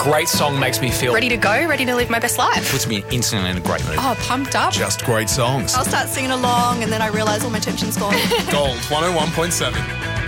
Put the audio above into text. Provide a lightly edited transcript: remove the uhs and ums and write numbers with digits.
great song makes me feel ready to go, ready to live my best life. puts me instantly in a great mood. Oh, pumped up. Just great songs. I'll start singing along and then I realise all my tension's gone. Gold 101.7.